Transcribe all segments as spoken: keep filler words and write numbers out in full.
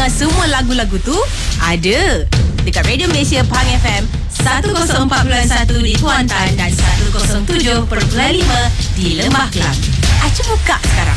dengar semua lagu-lagu tu? Ada dekat Radio Malaysia Pahang F M seratus empat perpuluhan satu di Kuantan dan seratus tujuh perpuluhan lima di Lembah Kelang. Acu buka sekarang.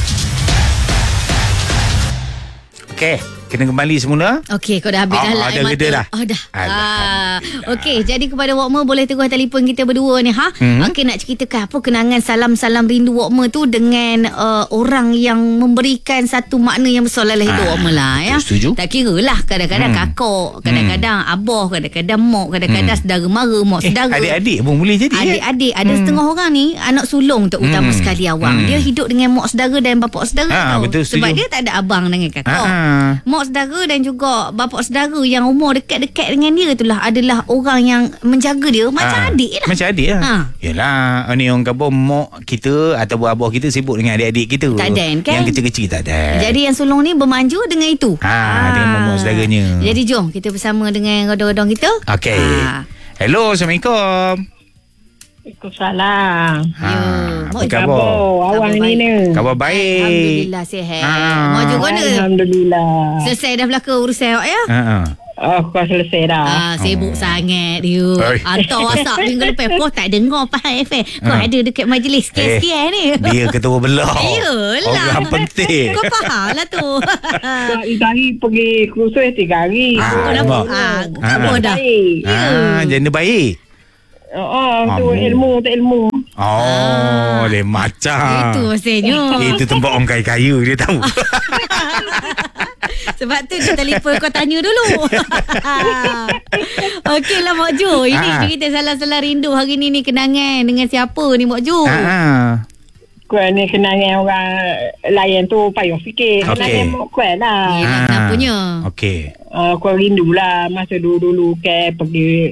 Okey, kena kembali semula. Okey, kau dah habis Oh, dah lah dah air reda mata. dah. Oh dah. Alhamdulillah. Ah, okey, jadi kepada Wokmer boleh terus telefon kita berdua ni ha. Hmm. Okey, nak ceritakan apa kenangan salam-salam rindu Wokmer tu dengan uh, orang yang memberikan satu makna yang besar dalam hidup Ah, Wokmer lah ya. setuju. Tak kira lah kadang-kadang Hmm. kakak, kadang-kadang hmm. abah, kadang-kadang mak, kadang-kadang Hmm. saudara mara, mak Eh, saudara. adik-adik pun boleh jadi. Adik-adik ada Hmm. setengah orang ni anak sulung terutama Hmm. sekali awang. Hmm. Dia hidup dengan mak saudara dan bapak saudara Ah, tau. betul, Sebab setuju. dia tak ada abang dengan kakak. Ah. Mak saudara dan juga bapak saudara yang umur dekat-dekat dengan dia itulah adalah orang yang menjaga dia macam Ah, adik lah. Macam adik lah. Ha. Yelah, ni orang kata mak kita ataupun abah kita sibuk dengan adik-adik kita. Tak ada, kan? Yang kecil-kecil tak ada. Jadi yang sulung ni bermanja dengan itu. Ha, dengan mak saudaranya. Jadi jom kita bersama dengan rodong-rodong kita. Okey. Ha. Hello, Assalamualaikum. Waalaikumsalam. Ha, Ya, apa mak khabar? Awang Khabar ni baik. ni. Khabar baik. Alhamdulillah sihat. Ha. Mak juga mana? Alhamdulillah. Selesai dah belaka urusan awak ya? Ha, ha. Oh, kau selesai dah. Ah, sibuk Oh. sangat dia. Oi. Hantar WhatsApp minggu lepas. Kau tak dengar Pahang F M. Kau Ah. ada dekat majlis sekian-sekian ni. Dia ketua belah. Yelah. Orang penting. Kau faham lah tu. Tiga hari pergi kursus tiga hari. Ah, Kau dah nampak. ah, Ah, kau dah. Baik. Ah, janda baik. Oh, tu Amu. ilmu tak ilmu. Oh, lain macam. Itu maksudnya. Itu tempat orang kaya-kaya, dia tahu. Sebab tu dia telefon kau tanya dulu. Okey lah Mak Ju. Ini Ah. cerita salah-salah rindu hari ni ni kenangan dengan siapa ni Mak Ju? Ha, ha. Kau ni kenangan orang lain tu payah fikir. Okey. Kenangan mak kau lah. Yelah, Ah. kenapanya? Okey. Uh, kau rindu lah masa dulu-dulu ke pergi